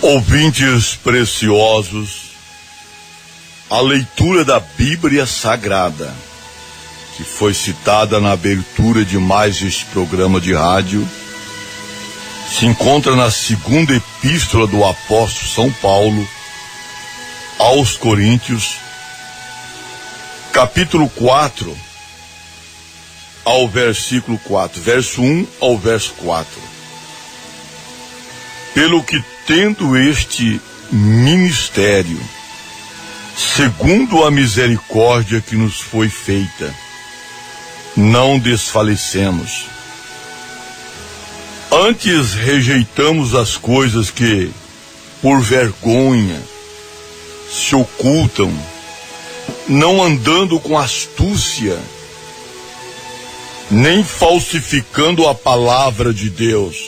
Ouvintes preciosos, a leitura da Bíblia Sagrada, que foi citada na abertura de mais este programa de rádio, se encontra na segunda epístola do apóstolo São Paulo aos Coríntios, capítulo 4, ao versículo 4, verso 1 ao verso 4. Pelo que, tendo este ministério, segundo a misericórdia que nos foi feita, não desfalecemos. Antes rejeitamos as coisas que, por vergonha, se ocultam, não andando com astúcia, nem falsificando a palavra de Deus.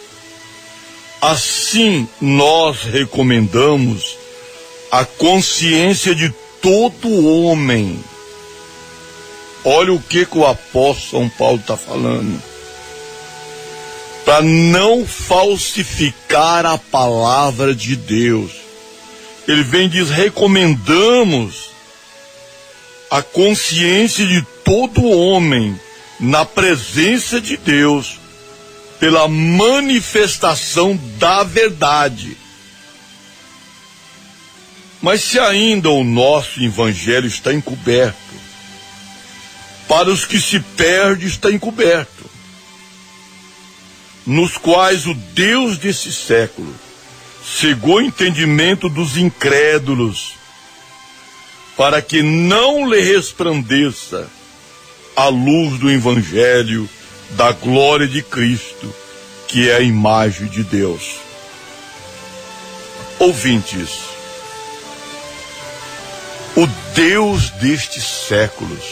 Assim, nós recomendamos a consciência de todo homem. Olha o que o apóstolo São Paulo está falando. Para não falsificar a palavra de Deus. Ele vem e diz, recomendamos a consciência de todo homem na presença de Deus, pela manifestação da verdade. Mas se ainda o nosso evangelho está encoberto, para os que se perdem está encoberto, nos quais o Deus desse século cegou o entendimento dos incrédulos, para que não lhe resplandeça a luz do evangelho da glória de Cristo, que é a imagem de Deus. Ouvintes, o Deus destes séculos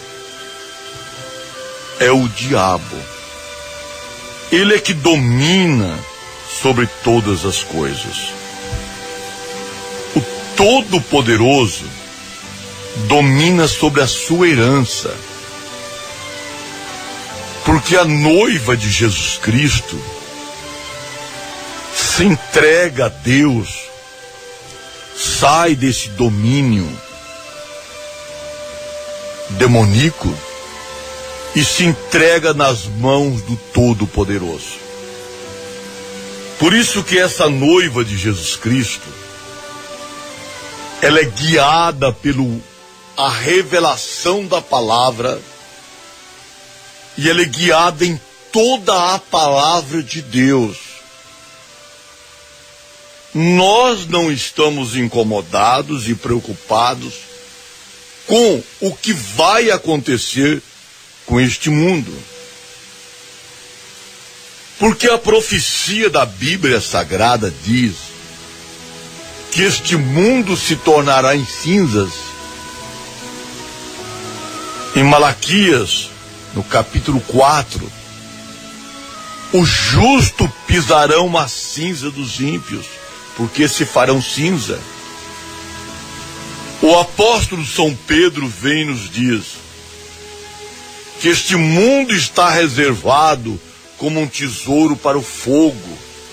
é o diabo. Ele é que domina sobre todas as coisas. O Todo-Poderoso domina sobre a sua herança. Porque a noiva de Jesus Cristo se entrega a Deus, sai desse domínio demoníaco e se entrega nas mãos do Todo-Poderoso. Por isso que essa noiva de Jesus Cristo, ela é guiada pela revelação da palavra, e ela é guiada em toda a palavra de Deus. Nós não estamos incomodados e preocupados com o que vai acontecer com este mundo. Porque a profecia da Bíblia Sagrada diz que este mundo se tornará em cinzas. Em Malaquias, no capítulo 4, os justos pisarão a cinza dos ímpios, porque se farão cinza. O apóstolo São Pedro vem e nos diz que este mundo está reservado como um tesouro para o fogo.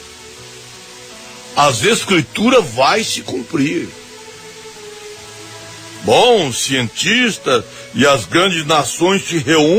As escrituras vai se cumprir. Bom, os cientistas e as grandes nações se reúnem